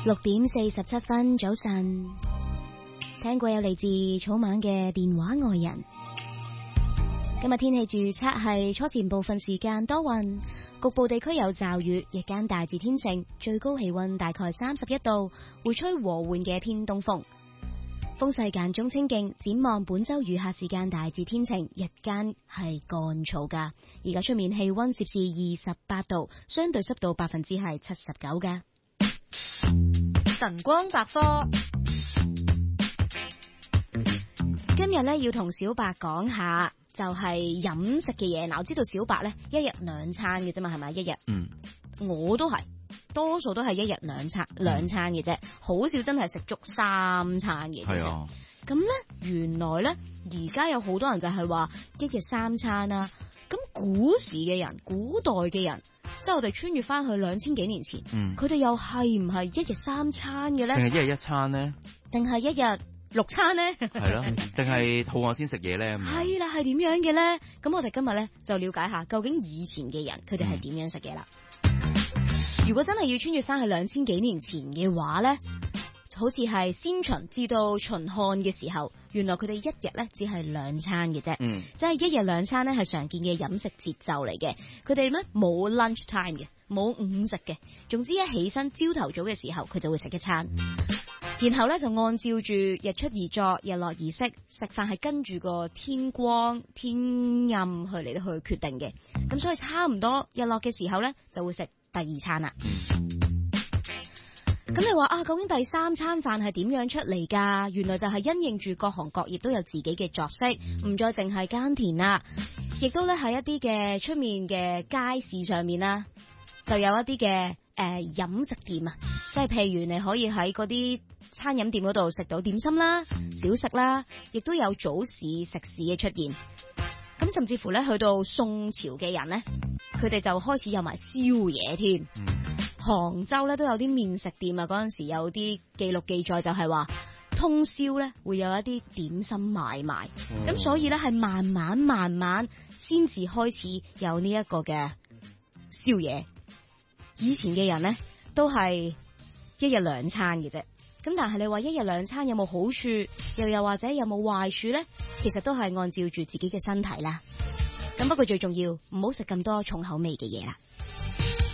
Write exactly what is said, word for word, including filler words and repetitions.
六點四十七分，早晨。聽過有嚟自草蜢嘅電話愛人。今日天氣預測係初前部分時間多雲，局部地區有驟雨，日間大致天晴，最高氣溫大概三十一度，會吹和緩嘅偏東風，風勢間中清勁。展望本周餘下時間大致天晴，日間係乾燥噶。而家出面氣溫攝氏二十八度，相對濕度百分之係七十九噶。 晨光百科， 今日咧要同小白講下就係飲食嘅嘢。嗱，我知道小白咧一日兩餐嘅啫嘛，係咪一日？ 嗯， 我都係，多數都係一日兩餐兩餐嘅啫，好少真係食足三餐嘅。 係啊。 咁咧，原來咧而家有好多人就係話一日三餐啦。咁古時嘅人，古代嘅人。即係我哋穿越翻去兩千幾年前，佢哋、嗯、又係唔係一日三餐嘅咧？ 定係一日一餐咧？ 定係一日六餐咧？ 係咯，定係肚餓先食嘢咧？ 係啦，係點樣嘅咧？咁我哋今日咧就了解下究竟以前嘅人佢哋係點樣食嘢啦。嗯、如果真係要穿越翻去兩千幾年前嘅話咧，好似係先秦至到秦漢嘅時候，原來佢哋一日咧只係兩餐嘅啫，嗯、即係一日兩餐咧係常見嘅飲食節奏嚟嘅。佢哋咧冇 lunch time 嘅，冇午食嘅。總之一起身朝頭早嘅時候，佢就會食一餐，然後咧就按照住日出而作、日落而息，食飯係跟住個天光天暗去嚟到去決定嘅。咁所以差唔多日落嘅時候咧，就會食第二餐啦。咁你話啊，究竟第三餐飯係點樣出嚟㗎？原來就係因應住各行各業都有自己嘅作息，唔再淨係耕田啦，亦都咧喺一啲嘅出面嘅街市上面啦，就有一啲嘅誒飲食店啊，即係譬如你可以喺嗰啲餐飲店嗰度食到點心啦、小食啦，亦都有早市食肆嘅出現。咁甚至乎咧去到宋朝嘅人咧，佢哋就開始有埋宵夜添。杭州咧都有啲麵食店啊，嗰陣時有啲記錄記載就係話通宵咧會有一啲點心買賣，咁、嗯、所以咧係慢慢慢慢先至開始有呢一個嘅宵夜。以前嘅人咧都係一日兩餐嘅啫，咁但係你話一日兩餐有冇好處，又又或者有冇壞處咧？其實都係按照住自己嘅身體啦。咁不過最重要唔好食咁多重口味嘅嘢啦。